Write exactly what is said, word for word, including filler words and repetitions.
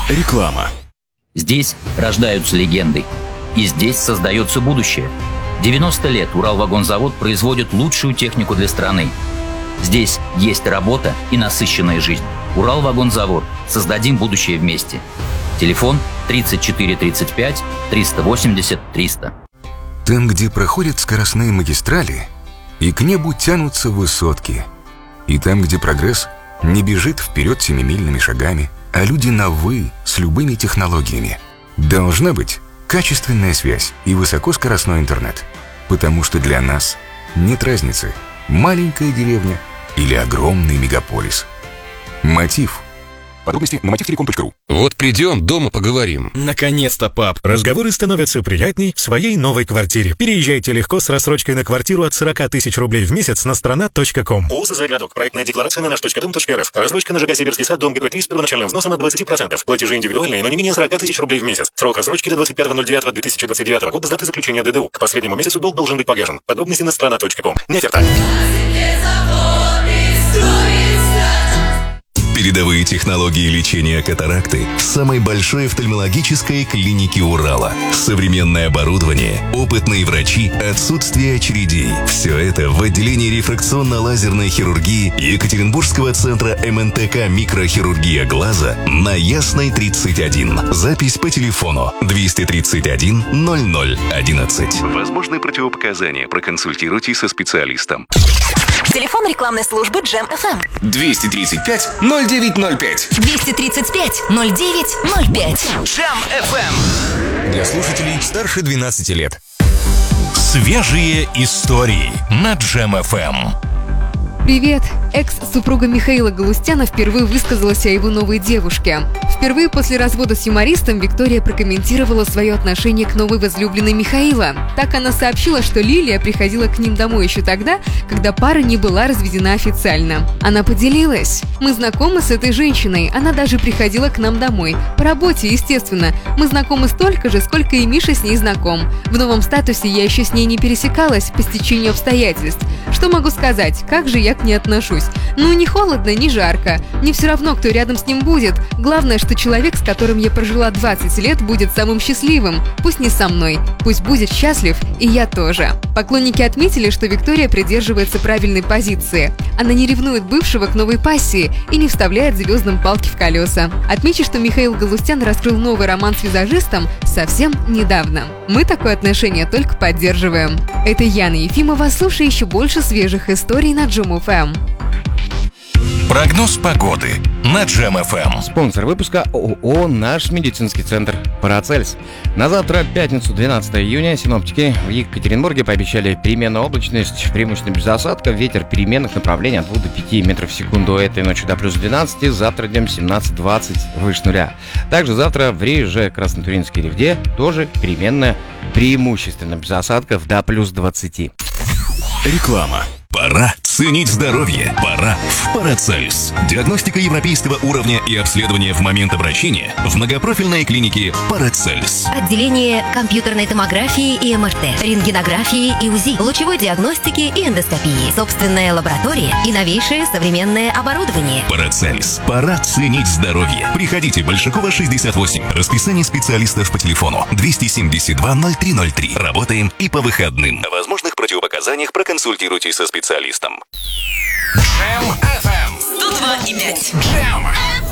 Реклама. Здесь рождаются легенды. И здесь создается будущее. девяносто лет Уралвагонзавод производит лучшую технику для страны. Здесь есть работа и насыщенная жизнь. Уралвагонзавод. Создадим будущее вместе. Телефон тридцать четыре тридцать пять триста восемьдесят триста. Там, где проходят скоростные магистрали, и к небу тянутся высотки. И там, где прогресс не бежит вперед семимильными шагами, а люди на «вы» с любыми технологиями. Должна быть качественная связь и высокоскоростной интернет. Потому что для нас нет разницы, маленькая деревня или огромный мегаполис. Мотив. Подробности на мотив телеком точка ру. Вот придем, дома поговорим. Наконец-то, пап. Разговоры становятся приятней в своей новой квартире. Переезжайте легко с рассрочкой на квартиру от сорок тысяч рублей в месяц на страна точка ком. ООО «Городок». Проектная декларация на наш точка дом точка рф. Рассрочка на ЖК «Сибирский сад», дом Г П три с первоначальным взносом от двадцати процентов. Платежи индивидуальные, но не менее сорока тысяч рублей в месяц. Срок рассрочки до двадцать пятого ноль девятого две тысячи двадцать девятого года с даты заключения Д Д У. К последнему месяцу долг должен быть погашен. Подробности на страна точка ком. Не оферта. Передовые технологии лечения катаракты в самой большой офтальмологической клинике Урала. Современное оборудование, опытные врачи, отсутствие очередей. Все это в отделении рефракционно-лазерной хирургии Екатеринбургского центра М Н Т К «Микрохирургия глаза» на Ясной тридцать один. Запись по телефону двести тридцать один ноль ноль одиннадцать. Возможны противопоказания. Проконсультируйтесь со специалистом. Телефон рекламной службы Джем эф эм. двести тридцать пять ноль девять ноль пять. двести тридцать пять ноль девять ноль пять. Джем эф эм. Для слушателей старше двенадцати лет. Свежие истории на Джем эф эм. Привет! Экс-супруга Михаила Галустяна впервые высказалась о его новой девушке. Впервые после развода с юмористом Виктория прокомментировала свое отношение к новой возлюбленной Михаила. Так она сообщила, что Лилия приходила к ним домой еще тогда, когда пара не была разведена официально. Она поделилась: «Мы знакомы с этой женщиной, она даже приходила к нам домой. По работе, естественно. Мы знакомы столько же, сколько и Миша с ней знаком. В новом статусе я еще с ней не пересекалась по стечению обстоятельств. Что могу сказать? Как же я к ней отношусь? Ну, не холодно, не жарко. Мне все равно, кто рядом с ним будет. Главное, что человек, с которым я прожила двадцать лет, будет самым счастливым. Пусть не со мной. Пусть будет счастлив, и я тоже». Поклонники отметили, что Виктория придерживается правильной позиции. Она не ревнует бывшего к новой пассии и не вставляет звездам палки в колеса. Отмечу, что Михаил Галустян раскрыл новый роман с визажистом совсем недавно. Мы такое отношение только поддерживаем. Это Яна Ефимова. Слушай еще больше свежих историй на Джем эф эм. Прогноз погоды на Джем эф эм. Спонсор выпуска ООО «Наш медицинский центр Парацельс». На завтра, пятницу, двенадцатого июня, синоптики в Екатеринбурге пообещали переменную облачность, преимущественно без осадков, ветер переменных направлений от двух до пяти метров в секунду. Этой ночью до плюс двенадцати, завтра днем семнадцать-двадцать выше нуля. Также завтра в Реже, Краснотуринске и Ревде тоже переменная, преимущественно без осадков, до плюс двадцати. Реклама. Пора ценить здоровье. Пора в Парацельс. Диагностика европейского уровня и обследование в момент обращения в многопрофильной клинике Парацельс. Отделение компьютерной томографии и Эм Эр Тэ, рентгенографии и УЗИ, лучевой диагностики и эндоскопии, собственная лаборатория и новейшее современное оборудование. Парацельс. Пора ценить здоровье. Приходите, Большакова, шестьдесят восемь. Расписание специалистов по телефону двести семьдесят два ноль три ноль три. Работаем и по выходным. О возможных противопоказаниях проконсультируйтесь со специалистом. Джем эф эм. сто два и пять. Джем.